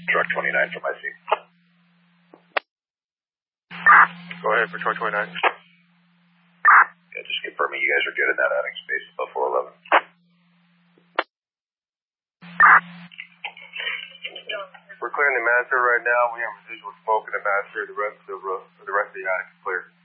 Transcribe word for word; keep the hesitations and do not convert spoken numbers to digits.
Truck twenty-nine from I C. Go ahead for truck twenty-nine. Yeah, just confirming you guys are good in that attic space above four eleven. We're clearing the master right now. We have residual smoke in the master. The rest of the, the rest of the attic is clear.